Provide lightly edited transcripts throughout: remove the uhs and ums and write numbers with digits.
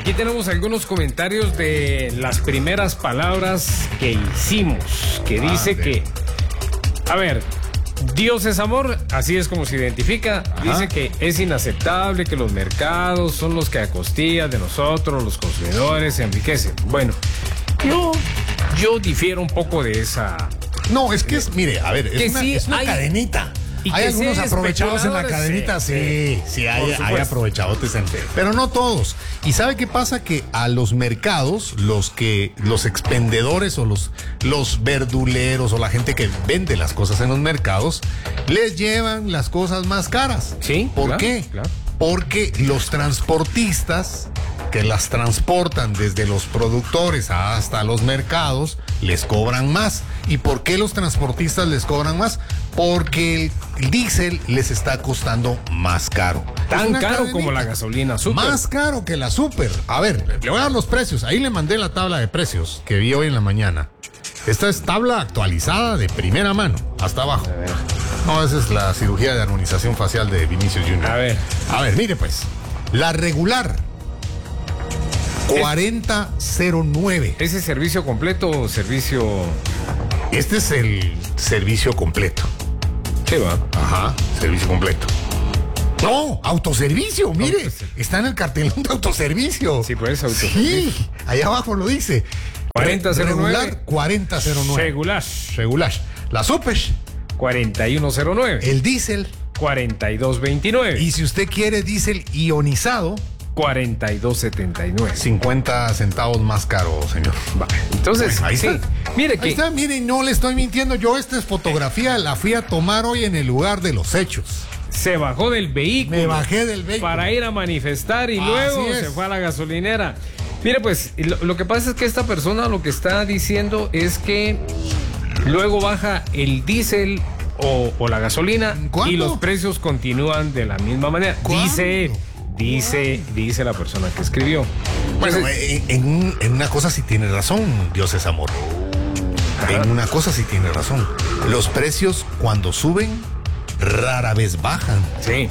aquí tenemos algunos comentarios de las primeras palabras que hicimos, que dice que, a ver, Dios es amor, así es como se identifica. Ajá. Dice que es inaceptable que los mercados son los que a costillas de nosotros, los consumidores, se enriquecen. Bueno, yo difiero un poco de esa... No, es que mire, a ver, es una cadenita. Hay algunos aprovechados en la cadenita, sí, hay aprovechadotes pero no todos. ¿Y sabe qué pasa? Que a los mercados, los expendedores o los verduleros o la gente que vende las cosas en los mercados, les llevan las cosas más caras. Sí. ¿Por qué? Claro. Porque los transportistas que las transportan desde los productores hasta los mercados les cobran más. ¿Y por qué los transportistas les cobran más? Porque el diésel les está costando más caro. Tan caro como la gasolina super. Más caro que la super. A ver, le voy a dar los precios. Ahí le mandé la tabla de precios que vi hoy en la mañana. Esta es tabla actualizada de primera mano, hasta abajo. A ver. No, esa es la cirugía de armonización facial de Vinicius Junior. A ver, mire pues. La regular, 4009. ¿ese servicio completo o servicio...? Este es el servicio completo. Sí, va. Ajá, servicio completo. No, autoservicio, mire. Autoservicio. Está en el cartelón de autoservicio. Sí, pues autoservicio. Sí, ahí abajo lo dice. 4009. Regular, 4009. Regular. La super, 4109. el diésel. 4229. Y si usted quiere diésel ionizado, 4279. 50 centavos más caro, señor. Va. Entonces, Bueno, ahí sí. está. Mire Ahí que está, miren, no le estoy mintiendo. Yo esta es fotografía, la fui a tomar hoy en el lugar de los hechos. se bajó del vehículo. Me bajé del vehículo para ir a manifestar y Así luego es. se fue a la gasolinera. Mire, pues, lo que pasa es que esta persona lo que está diciendo es que luego baja el diésel o la gasolina ¿Cuándo? y los precios continúan de la misma manera. ¿Cuándo? Dice la persona que escribió. Bueno, Entonces, en una cosa sí tiene razón, Dios es amor. Ajá. En una cosa sí tiene razón. Los precios cuando suben, rara vez bajan. sí.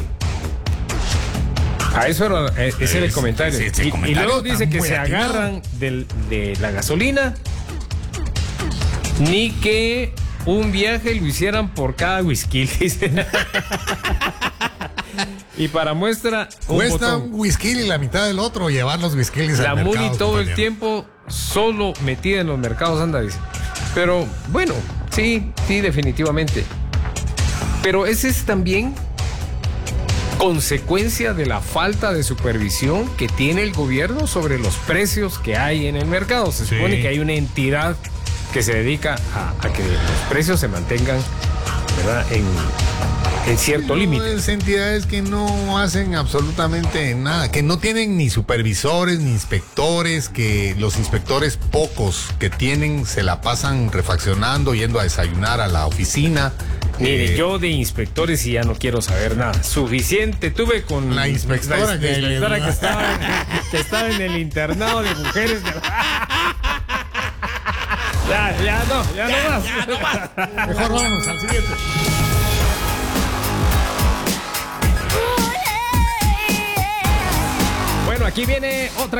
A eso era, ese era el comentario. sí, ese Y comentario luego está dice que muy se atinado. agarran de la gasolina, ni que un viaje lo hicieran por cada whisky, dice. Y para muestra, Cuesta botón. un whisky y la mitad del otro llevar los whiskies La al mercado. Muni todo el compañero. tiempo solo metida en los mercados anda, dice. Pero bueno, sí, definitivamente. Pero ese es también consecuencia de la falta de supervisión que tiene el gobierno sobre los precios que hay en el mercado. Se supone que hay una entidad que se dedica a que los precios se mantengan, ¿verdad?, en cierto límite. Es entidades que no hacen absolutamente nada, que no tienen ni supervisores ni inspectores, que los inspectores pocos que tienen se la pasan refaccionando, yendo a desayunar a la oficina. Mire, yo de inspectores y ya no quiero saber nada. Suficiente tuve con La inspectora la que- inspectora que estaba en el internado de mujeres. Ya no más. Mejor vámonos al siguiente. Bueno, aquí viene otra